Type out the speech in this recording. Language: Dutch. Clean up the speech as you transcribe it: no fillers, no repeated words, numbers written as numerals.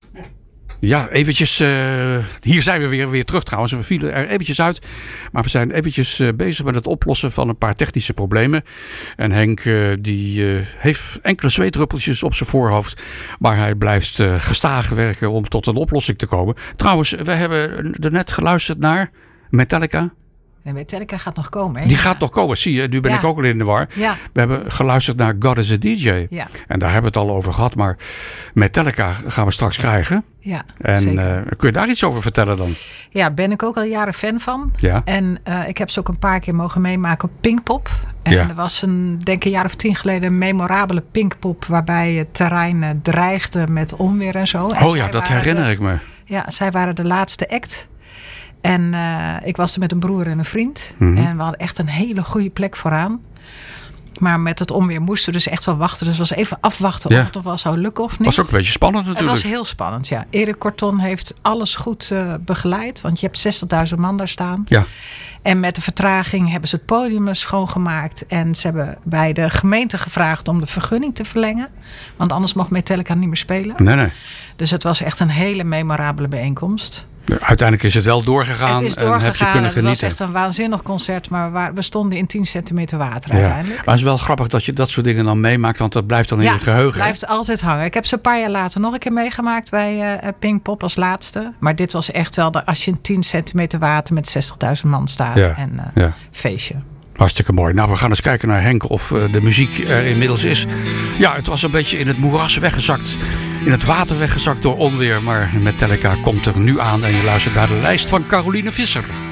Ja, eventjes. Hier zijn we weer terug trouwens. We vielen er eventjes uit. Maar we zijn eventjes bezig met het oplossen van een paar technische problemen. En Henk die heeft enkele zweetdruppeltjes op zijn voorhoofd. Maar hij blijft gestaag werken om tot een oplossing te komen. Trouwens, we hebben er net geluisterd naar Metallica. En Metallica gaat nog komen. Hè? Die gaat nog komen. Zie je, nu ben ik ook al in de war. Ja. We hebben geluisterd naar God is a DJ. Ja. En daar hebben we het al over gehad. Maar Metallica gaan we straks krijgen. Ja, en zeker. Kun je daar iets over vertellen dan? Ja, ben ik ook al jaren fan van. Ja. En ik heb ze ook een paar keer mogen meemaken op Pinkpop. En er was denk een jaar of 10 geleden een memorabele Pinkpop waarbij het terrein dreigde met onweer en zo. En dat herinner ik me. Ja, zij waren de laatste act. En ik was er met een broer en een vriend. Mm-hmm. En we hadden echt een hele goede plek vooraan. Maar met het onweer moesten we dus echt wel wachten. Dus het was even afwachten of het nog wel zou lukken of niet. Was ook een beetje spannend natuurlijk. Het was heel spannend, ja. Erik Corton heeft alles goed begeleid. Want je hebt 60.000 man daar staan. Ja. En met de vertraging hebben ze het podium schoongemaakt. En ze hebben bij de gemeente gevraagd om de vergunning te verlengen. Want anders mocht Metallica niet meer spelen. Nee. Dus het was echt een hele memorabele bijeenkomst. Uiteindelijk is het wel doorgegaan. Het is doorgegaan. En heb je kunnen genieten. Het was echt een waanzinnig concert. Maar we stonden in 10 centimeter water uiteindelijk. Maar het is wel grappig dat je dat soort dingen dan meemaakt. Want dat blijft dan in je geheugen. Ja, blijft altijd hangen. Ik heb ze een paar jaar later nog een keer meegemaakt bij Pinkpop als laatste. Maar dit was echt wel als je in 10 centimeter water met 60.000 man staat. Feestje. Hartstikke mooi. Nou, we gaan eens kijken naar Henk of de muziek er inmiddels is. Ja, het was een beetje in het moeras weggezakt. In het water weggezakt door onweer. Maar Metallica komt er nu aan en je luistert naar de lijst van Caroline Visser.